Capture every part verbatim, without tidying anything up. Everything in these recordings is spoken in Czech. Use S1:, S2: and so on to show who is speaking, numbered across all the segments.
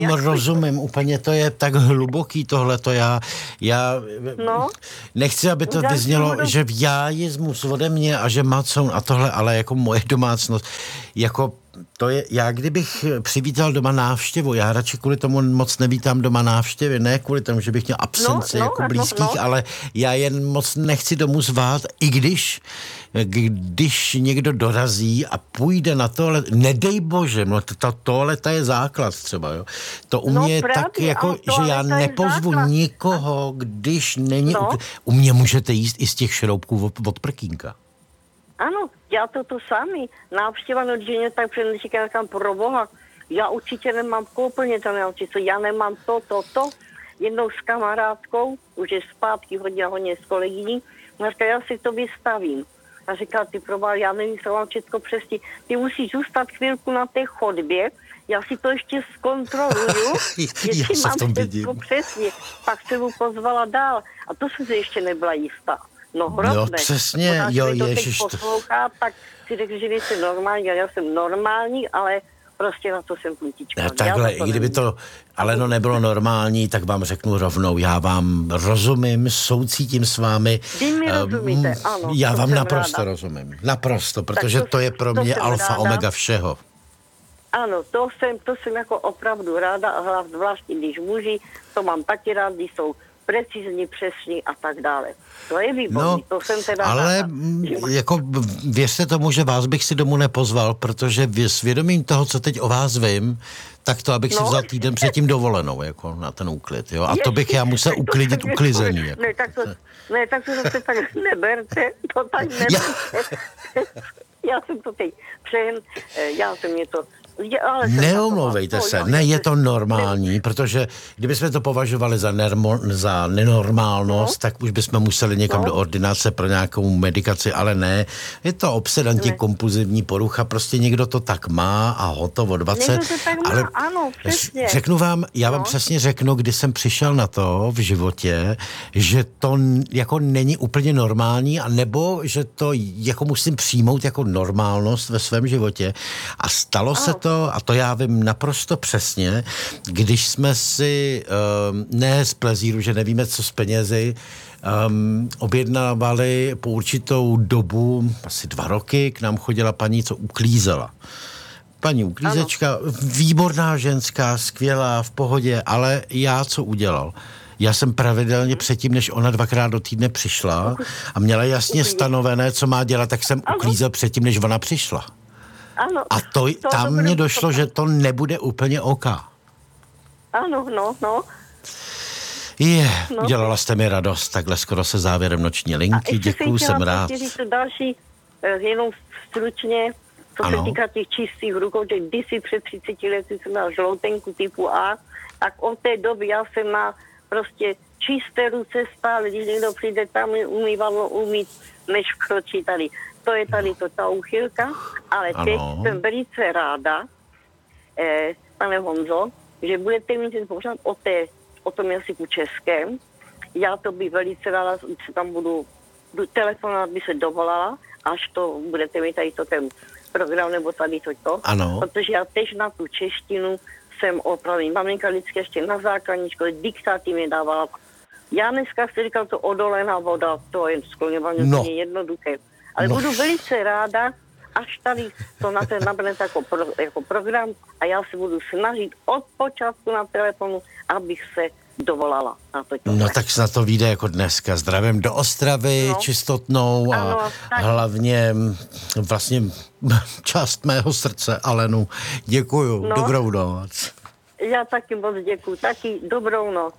S1: rozumím úplně, to je tak hluboký tohleto, já, já
S2: no,
S1: nechci, aby to vyznělo, že jájismus ode mě a že macoun a tohle, ale jako moje domácnost, jako to je, já kdybych přivítal doma návštěvu, já radši kvůli tomu moc nevítám doma návštěvy, ne kvůli tomu, že bych měl absenci no, jako no, blízkých, no. ale já jen moc nechci domů zvát, i když když někdo dorazí a půjde na toalet, nedej bože, no ta toaleta je základ třeba, jo. To u mě no, je právě, tak, jako, že já nepozvu nikoho, když není, no. U mě můžete jíst i z těch šroubků od, od prkínka.
S2: Ano, já to to sami. Návštěva, no, když mě tak přenečíká, říkám, pro boha, já určitě nemám úplně to naučit, co já nemám to, to, to. Jednou s kamarádkou, už je zpátky, hodně, hodně s kolegyní, říká, já si to vystavím. A říká, ty probál, já nevím, co mám všechno přesně. Ty musíš zůstat chvilku na té chodbě, já si to ještě zkontroluju, jestli mám všechno přesně. Pak se mu pozvala dál. A to jsem se ještě nebyla jistá. No hrozné.
S1: No přesně, Možná, jo,
S2: to
S1: ježiš.
S2: Teď poslouchá, tak si řekl, že nejsem normální, já jsem normální, ale prostě na to jsem plutička.
S1: Ne, takhle, i kdyby to, ale no nebylo normální, tak vám řeknu rovnou, já vám rozumím, soucítím s vámi.
S2: Vy mi rozumíte, ano.
S1: Já vám naprosto ráda. rozumím, naprosto, protože to, to je pro mě alfa, ráda. omega všeho.
S2: Ano, to jsem, to jsem jako opravdu ráda a zvláště když muži, to mám taky rád, když jsou precizní, přesní a tak dále. To je výborný, no, to jsem teda
S1: ale
S2: ráda.
S1: jako věřte tomu, že vás bych si domů nepozval, protože svědomím toho, co teď o vás vím, tak to, abych no. si vzal týden předtím dovolenou, jako na ten úklid, jo. A to bych já musel uklidit uklizený. Jako.
S2: Ne, tak to, ne, tak to zase tak neberte, to tak neberte. Já, já jsem to teď přehm, já jsem mě to
S1: Neomlouvejte se, ne, je to normální, protože kdybychom to považovali za, nermo, za nenormálnost, no. tak už bychom museli někam no. do ordinace pro nějakou medikaci, ale ne, je to obsedantně kompulzivní porucha, prostě někdo to tak má a hotovo dvacet.
S2: Někdo to tak má, ale ano, přesně.
S1: Řeknu vám, já vám
S2: no.
S1: přesně řeknu, kdy jsem přišel na to v životě, že to jako není úplně normální, a nebo že to jako musím přijmout jako normálnost ve svém životě, a stalo ano. se to, a to já vím naprosto přesně, když jsme si, um, ne z plezíru, že nevíme, co s penězi, um, objednávali po určitou dobu, asi dva roky, k nám chodila paní, co uklízela. Paní uklízečka, ano. výborná ženská, skvělá, v pohodě, ale já co udělal? Já jsem pravidelně předtím, než ona dvakrát do týdne přišla a měla jasně stanovené, co má dělat, tak jsem uklízel předtím, než ona přišla.
S2: Ano,
S1: a to, to tam mně došlo, to... že to nebude úplně oka.
S2: Ano, no, no.
S1: Je, no. Udělala jste mi radost, takhle skoro se závěrem noční linky, děkuju, jsem rád. A ještě
S2: říct další, jenom stručně, co ano. se týká těch čistých rukou, že kdysi před třiceti lety jsem měla žloutenku typu A, tak od té doby já jsem má prostě čisté ruce stále, když někdo přijde tam, umývadlo umít, než vkročí tady. To je tady to ta úchylka, ale ano. teď jsem velice ráda, eh, pane Honzo, že budete mít ten pořád o, té, o tom jazyku českém. Já to bych velice ráda, se tam budu, budu telefonovat, by se dovolala, až to budete mít tady to ten program, nebo tady to to.
S1: Ano.
S2: Protože já teď na tu češtinu jsem opravdu, maminka vždycky ještě na základní škole, diktáty mi dávala. Já dneska si říkal, to odolená voda, to je skloňování no. jednoduché. Ale no. budu velice ráda, až tady to na ten nabrne jako, pro, jako program, a já se budu snažit od počátku na telefonu, abych se dovolala. Na to
S1: no tak snad to vyjde jako dneska. Zdravím do Ostravy, no. čistotnou a ano, hlavně vlastně část mého srdce, Alenu. Děkuju, no. dobrou noc.
S2: Já taky moc děkuju, taky dobrou noc.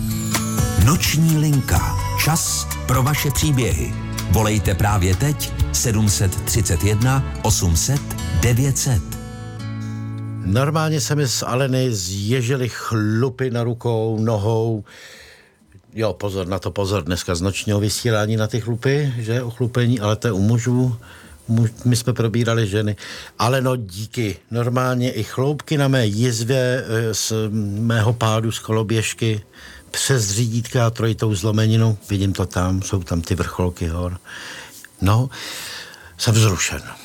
S3: Noční linka. Čas pro vaše příběhy. Volejte právě teď sedm set třicet jedna osm set devět set.
S1: Normálně se mi z Aleny zježily chlupy na rukou, nohou. Jo, pozor na to, pozor, dneska z nočního vysílání na ty chlupy, že, ochlupení, ale to je u mužů. My jsme probírali ženy. Ale no díky, normálně i chloupky na mé jizvě z mého pádu z koloběžky přes řídítka a trojitou zlomeninu. Vidím to tam, jsou tam ty vrcholky hor. No, jsem vzrušen.